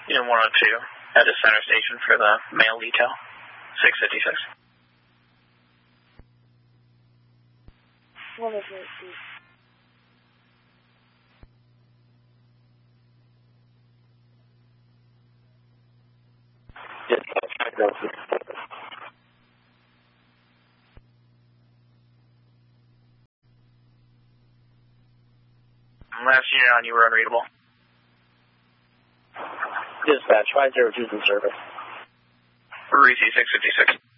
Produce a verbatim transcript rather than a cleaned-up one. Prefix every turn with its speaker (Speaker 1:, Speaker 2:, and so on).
Speaker 1: Unit one oh two at the center station for the mail detail, six fifty-six.
Speaker 2: one oh two.
Speaker 1: Last unit on you were unreadable.
Speaker 3: Dispatch, five zero two's in service.
Speaker 1: Reese six fifty-six.